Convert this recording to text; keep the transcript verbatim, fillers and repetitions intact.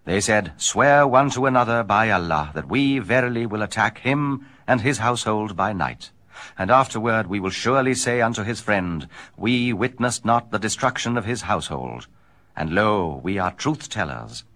They said, Swear one to another by Allah, that we verily will attack him and his household by night. And afterward we will surely say unto his friend, We witnessed not the destruction of his household. And lo, we are truth-tellers.